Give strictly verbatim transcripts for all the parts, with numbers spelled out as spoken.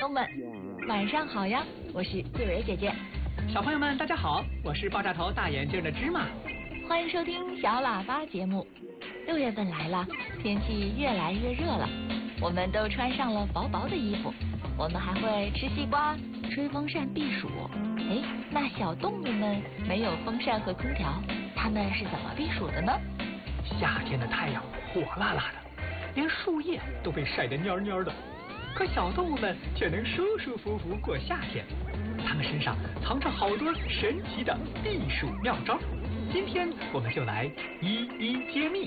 朋友们，晚上好呀！我是桂蕊姐姐。 小朋友们，大家好，我是爆炸头大眼镜的芝麻。 欢迎收听小喇叭节目。六月份来了，天气越来越热了，我们都穿上了薄薄的衣服，我们还会吃西瓜、吹风扇避暑。哎，那小动物们没有风扇和空调，它们是怎么避暑的呢？ 夏天的太阳火辣辣的，连树叶都被晒得蔫蔫的。可小动物们却能舒舒服服过夏天，它们身上藏着好多神奇的避暑妙招。今天我们就来一一揭秘。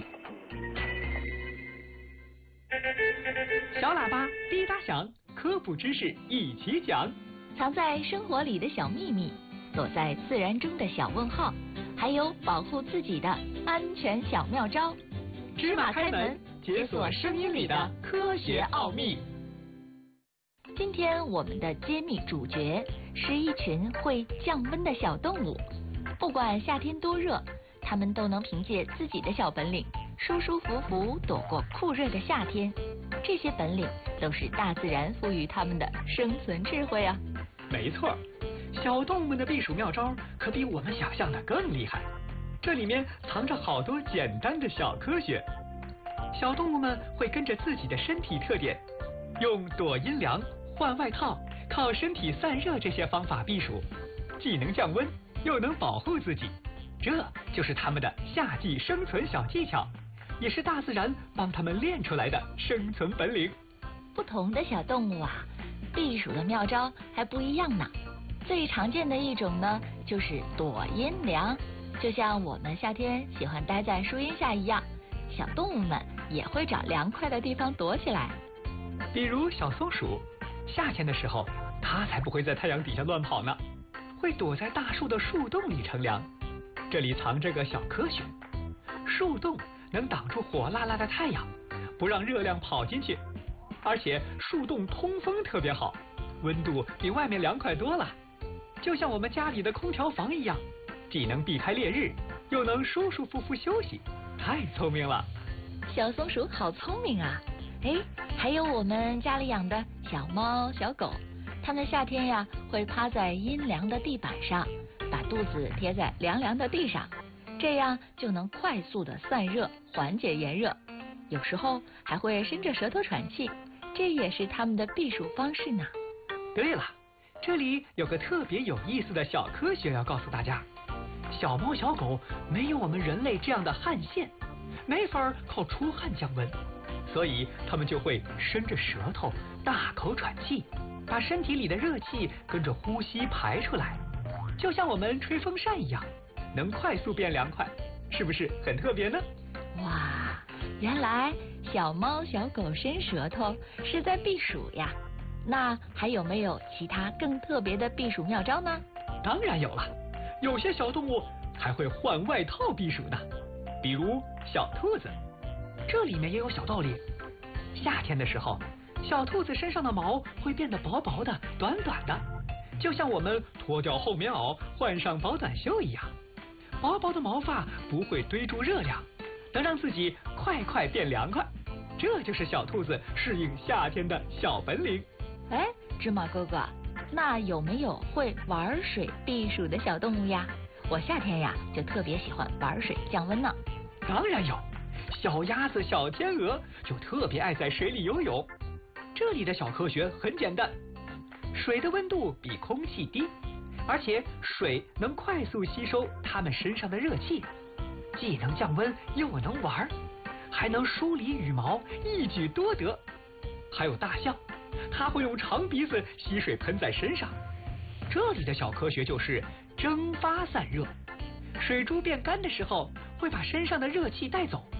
小喇叭滴答响，科普知识一起讲。 藏在生活里的小秘密，躲在自然中的小问号，还有保护自己的安全小妙招。 芝麻开门，解锁声音里的科学奥秘。 今天我们的揭秘主角是一群会降温的小动物，不管夏天多热，它们都能凭借自己的小本领，舒舒服服躲过酷热的夏天。这些本领都是大自然赋予它们的生存智慧啊！ 没错，小动物们的避暑妙招可比我们想象的更厉害，这里面藏着好多简单的小科学。小动物们会跟着自己的身体特点，用躲阴凉、换外套、靠身体散热这些方法避暑，既能降温，又能保护自己。这就是他们的夏季生存小技巧，也是大自然帮他们练出来的生存本领。 不同的小动物啊，避暑的妙招还不一样呢。最常见的一种呢，就是躲阴凉。就像我们夏天喜欢待在树荫下一样，小动物们也会找凉快的地方躲起来。 比如小松鼠，夏天的时候，它才不会在太阳底下乱跑呢，会躲在大树的树洞里乘凉。这里藏着个小科学，树洞能挡住火辣辣的太阳，不让热量跑进去，而且树洞通风特别好，温度比外面凉快多了，就像我们家里的空调房一样，既能避开烈日，又能舒舒服服休息，太聪明了。 小松鼠好聪明啊！哎，还有我们家里养的小猫、小狗，它们夏天呀会趴在阴凉的地板上，把肚子贴在凉凉的地上，这样就能快速的散热，缓解炎热。有时候还会伸着舌头喘气，这也是它们的避暑方式呢。 对了，这里有个特别有意思的小科学要告诉大家：小猫小狗没有我们人类这样的汗腺，没法靠出汗降温，所以它们就会伸着舌头大口喘气，把身体里的热气跟着呼吸排出来，就像我们吹风扇一样，能快速变凉快，是不是很特别呢？ 哇，原来小猫小狗伸舌头是在避暑呀。那还有没有其他更特别的避暑妙招呢？ 当然有了，有些小动物还会换外套避暑呢，比如小兔子。这里面也有小道理。夏天的时候，小兔子身上的毛会变得薄薄的、短短的，就像我们脱掉厚棉袄换上薄短袖一样。薄薄的毛发不会堆住热量，能让自己快快变凉快。这就是小兔子适应夏天的小本领。 哎，芝麻哥哥，那有没有会玩水避暑的小动物呀？我夏天呀就特别喜欢玩水降温呢。 当然有，小鸭子、小天鹅就特别爱在水里游泳。这里的小科学很简单，水的温度比空气低，而且水能快速吸收它们身上的热气，既能降温又能玩，还能梳理羽毛，一举多得。还有大象，它会用长鼻子吸水喷在身上。这里的小科学就是蒸发散热，水珠变干的时候会把身上的热气带走，